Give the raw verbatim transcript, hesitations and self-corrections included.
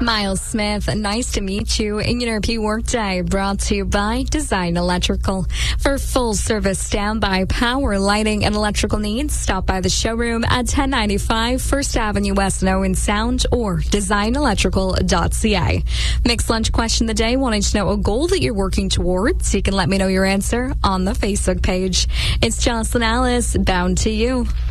Miles Smith, nice to meet you. In your P Workday, brought to you by Design Electrical. For full service standby power, lighting, and electrical needs, stop by the showroom at ten ninety-five First Avenue West in Owen Sound or design electrical dot c a. Mixed lunch question of the day, wanting to know a goal that you're working towards. You can let me know your answer on the Facebook page. It's Jocelyn Alice, bound to you.